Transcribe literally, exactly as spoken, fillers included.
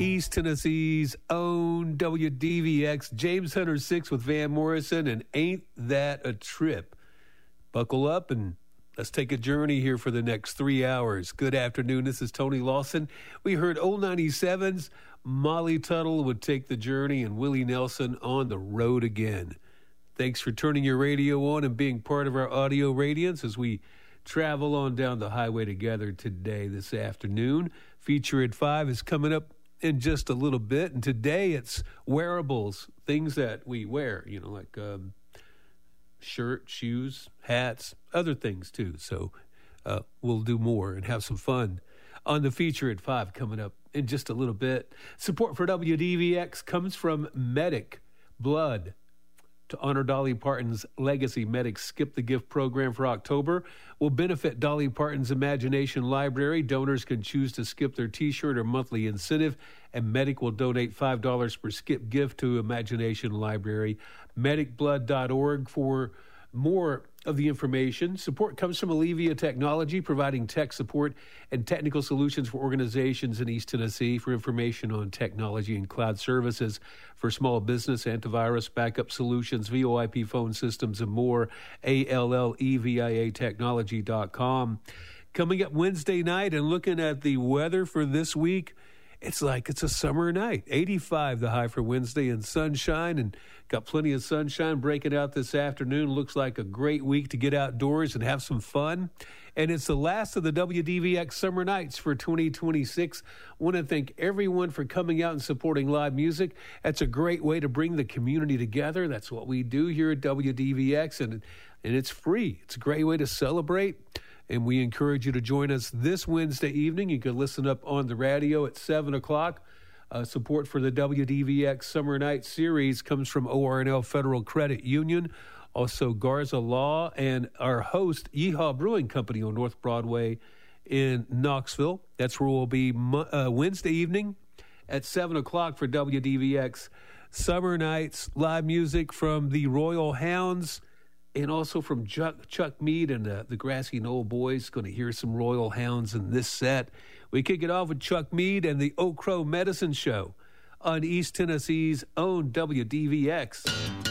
East Tennessee's own W D V X, James Hunter six with Van Morrison, and Ain't That a Trip. Buckle up and let's take a journey here for the next three hours. Good afternoon, this is Tony Lawson. We heard Old ninety-sevens, Molly Tuttle would take the journey, and Willie Nelson on the road again. Thanks for turning your radio on and being part of our audio radiance as we travel on down the highway together today, this afternoon. Feature at five is coming up in just a little bit, and today it's wearables, things that we wear, you know, like um, shirt, shoes, hats, other things too. So uh, we'll do more and have some fun on the feature at five coming up in just a little bit. Support for W D V X comes from Medic Blood. To honor Dolly Parton's legacy, Medic Skip the Gift program for October will benefit Dolly Parton's Imagination Library. Donors can choose to skip their T-shirt or monthly incentive, and Medic will donate five dollars per skip gift to Imagination Library. medic blood dot org for more of the information. Support comes from Allevia Technology, providing tech support and technical solutions for organizations in East Tennessee. For information on technology and cloud services for small business, antivirus, backup solutions, V O I P phone systems, and more, A L L E V I A technology dot com. Coming up Wednesday night and looking at the weather for this week, it's like it's a summer night. eighty-five the high for Wednesday, and sunshine, and got plenty of sunshine breaking out this afternoon. Looks like a great week to get outdoors and have some fun. And it's the last of the W D V X Summer Nights for twenty twenty-six. I want to thank everyone for coming out and supporting live music. That's a great way to bring the community together. That's what we do here at W D V X, and, and it's free. It's a great way to celebrate. And we encourage you to join us this Wednesday evening. You can listen up on the radio at seven o'clock. Uh, support for the W D V X Summer Night Series comes from O R N L Federal Credit Union, also Garza Law, and our host, Yeehaw Brewing Company on North Broadway in Knoxville. That's where we'll be uh, Wednesday evening at seven o'clock for W D V X Summer Nights. Live music from the Royal Hounds, and also from Chuck, Chuck Mead and uh, the Grassy Knoll Boys. Going to hear some Royal Hounds in this set. We kick it off with Chuck Mead and the Oak Crow Medicine Show on East Tennessee's own W D V X.